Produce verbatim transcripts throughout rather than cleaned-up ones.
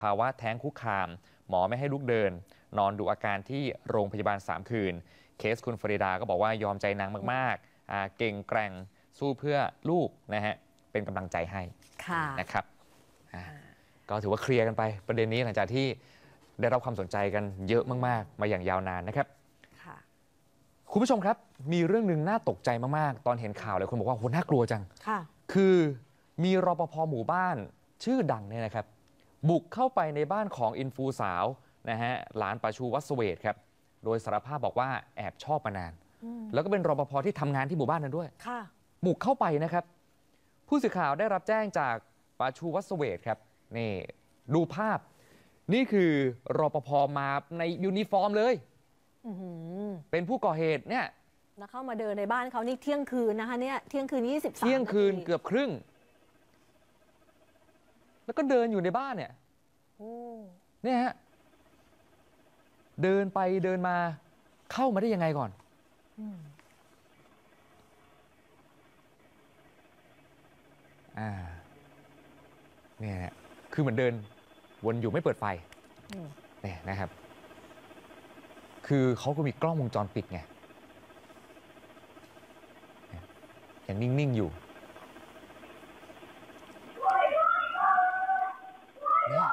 ภาวะแท้งคุกคามหมอไม่ให้ลุกเดินนอนดูอาการที่โรงพยาบาลสามคืนเคสคุณฟรีดาก็บอกว่ายอมใจนางมากๆเก่งแกร่งสู้เพื่อลูกนะฮะเป็นกำลังใจให้นะครับก็ถือว่าเคลียร์กันไปประเด็นนี้หลังจากที่ได้รับความสนใจกันเยอะมากๆมาอย่างยาวนานนะครับคุณผู้ชมครับมีเรื่องหนึ่งน่าตกใจมากๆตอนเห็นข่าวเลยคนบอกว่าโหน่ากลัวจังคือมีรปภ.หมู่บ้านชื่อดังเนี่ยนะครับบุกเข้าไปในบ้านของอินฟูสาวนะฮะหลานปาชูวัสเวทครับโดยสารภาพบอกว่าแอบชอบมานานแล้วก็เป็นรปภ.ที่ทำงานที่หมู่บ้านนั้นด้วยบุกเข้าไปนะครับผู้สื่อข่าวได้รับแจ้งจากปาชูวัสเวทครับนี่ดูภาพนี่คือรปภ.มาในยูนิฟอร์มเลยเป็นผู้ก่อเหตุเนี่ยแล้วเข้ามาเดินในบ้านเขานี่เที่ยงคืนนะคะเนี่ยเที่ยงคืนยี่สิบสามเที่ยงคืนเกือบครึ่งแล้วก็เดินอยู่ในบ้านเนี่ยเนี่ยฮะเดินไปเดินมาเข้ามาได้ยังไงก่อนอ่าเนี่ยคือเหมือนเดินวนอยู่ไม่เปิดไฟเนี่ยนะครับคือเขาก็มีกล้องวงจรปิดไงยังนิ่งๆอยู่เนี่ย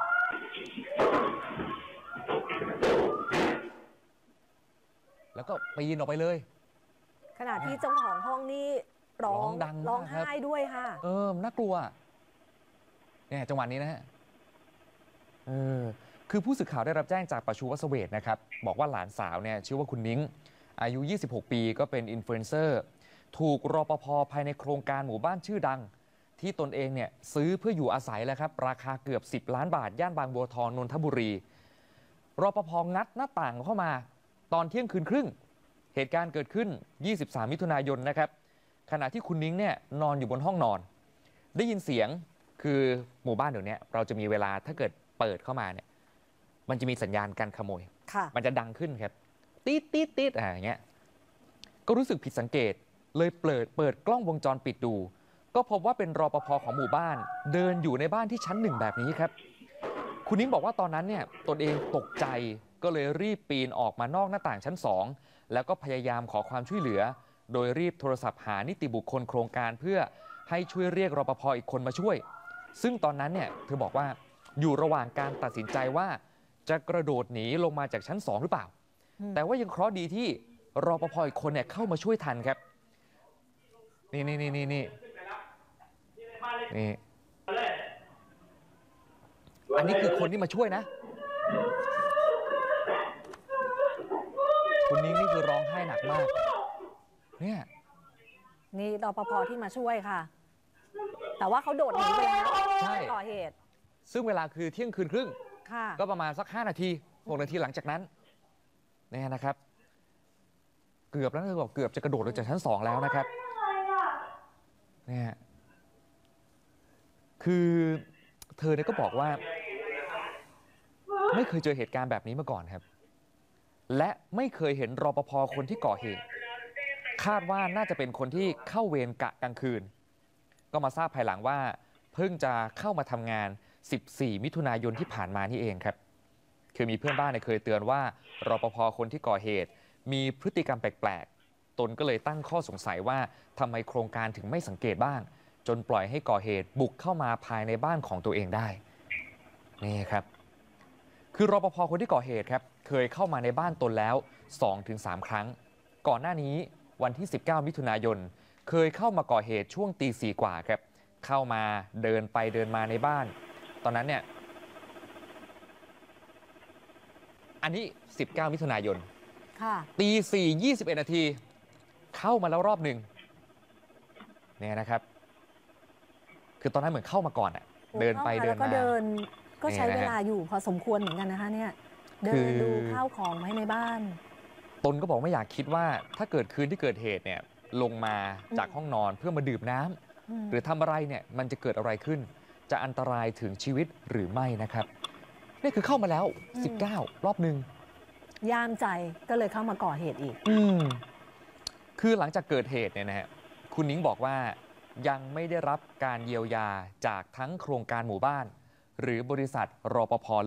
แล้วก็ปีนออกไปเลยขณะที่เจ้าของห้องนี่ร้องดังร้องไห้ด้วยค่ะเออน่ากลัวเนี่ยจังหวะนี้นะฮะเออคือผู้สื่อข่าวได้รับแจ้งจากปาชูวัสเวทนะครับบอกว่าหลานสาวเนี่ยชื่อว่าคุณนิ้งอายุยี่สิบหกปีก็เป็นอินฟลูเอนเซอร์ถูกรปภ.ภายในโครงการหมู่บ้านชื่อดังที่ตนเองเนี่ยซื้อเพื่ออยู่อาศัยแล้วครับราคาเกือบสิบล้านบาทย่านบางบัวทองนนทบุรีรปภ.งัดหน้าต่างเข้ามาตอนเที่ยงคืนครึ่งเหตุการณ์เกิดขึ้นยี่สิบสามมิถุนายนนะครับขณะที่คุณนิ้งเนี่ยนอนอยู่บนห้องนอนได้ยินเสียงคือหมู่บ้านเดี๋ยวนี้เราจะมีเวลาถ้าเกิดเปิดเข้ามาเนี่ยมันจะมีสัญญาณการขโมยมันจะดังขึ้นครับตีดตีดตีดอะไรอย่างเงี้ยก็รู้สึกผิดสังเกตเลยเปิดเปิดกล้องวงจรปิดดูก็พบว่าเป็นรปภ.ของหมู่บ้านเดินอยู่ในบ้านที่ชั้นหนึ่งแบบนี้ครับคุณนิ้งบอกว่าตอนนั้นเนี่ยตนเองตกใจก็เลยรีบปีนออกมานอกหน้าต่างชั้นสองแล้วก็พยายามขอความช่วยเหลือโดยรีบโทรศัพท์หานิติบุคคลโครงการเพื่อให้ช่วยเรียกรปภ.อีกคนมาช่วยซึ่งตอนนั้นเนี่ยเธอบอกว่าอยู่ระหว่างการตัดสินใจว่าจะกระโดดหนีลงมาจากชั้นสองหรือเปล่าแต่ว่ายังเคราะห์ดีที่รปภ.อีกคนเนี่ยเข้ามาช่วยทันครับนี่นี่นี่นี่นี่นี่อันนี้คือคนที่มาช่วยนะคุณนิ้งนี่คือร้องไห้หนักมากเนี่ยนี่รปภ.ที่มาช่วยค่ะแต่ว่าเขาโดดหนีไปแล้วใช่ก่อเหตุซึ่งเวลาคือเที่ยงคืนครึ่งก็ประมาณสักห้านาทีหกนาทีหลังจากนั้นเนี่ยนะครับเกือบแล้วเธอบอกเกือบจะกระโดดลงจากชั้นสองแล้วนะครับเนี่ยคือเธอเนี่ยก็บอกว่าไม่เคยเจอเหตุการณ์แบบนี้มาก่อนครับและไม่เคยเห็นรปภ.คนที่ก่อเหตุคาดว่าน่าจะเป็นคนที่เข้าเวรกะกลางคืนก็มาทราบภายหลังว่าเพิ่งจะเข้ามาทำงานสิบสี่มิถุนายนที่ผ่านมานี่เองครับคือมีเพื่อนบ้านเคยเตือนว่ารปภ.คนที่ก่อเหตุมีพฤติกรรมแปลกๆตนก็เลยตั้งข้อสงสัยว่าทำไมโครงการถึงไม่สังเกตบ้างจนปล่อยให้ก่อเหตุบุกเข้ามาภายในบ้านของตัวเองได้นี่ครับคือรปภ.คนที่ก่อเหตุครับเคยเข้ามาในบ้านตนแล้ว สองถึงสาม ครั้งก่อนหน้านี้วันที่สิบเก้ามิถุนายนเคยเข้ามาก่อเหตุช่วงตีสี่กว่าครับเข้ามาเดินไปเดินมาในบ้านตอนนั้นเนี่ยอันนี้สิบเก้ามิถุนายนตีสี่ยี่สิบเอ็ดนาทีเข้ามาแล้วรอบหนึ่งเนี่ยนะครับคือตอนนั้นเหมือนเข้ามาก่อนอ่ะเดินไปเดินมาก็เดินก็ใช้เวลาอยู่พอสมควรเหมือนกันนะคะเนี่ยเดินดูข้าวของไว้ในบ้านตนก็บอกไม่อยากคิดว่าถ้าเกิดคืนที่เกิดเหตุเนี่ยลงมาจากห้องนอนเพื่อมาดื่มน้ำหรือทำอะไรเนี่ยมันจะเกิดอะไรขึ้นจะอันตรายถึงชีวิตหรือไม่นะครับนี่คือเข้ามาแล้วสิบเก้ารอบหนึ่งย่ามใจก็เลยเข้ามาก่อเหตุอีกอืมคือหลังจากเกิดเหตุเนี่ยนะฮะคุณนิ้งบอกว่ายังไม่ได้รับการเยียวยาจากทั้งโครงการหมู่บ้านหรือบริษัทรปภ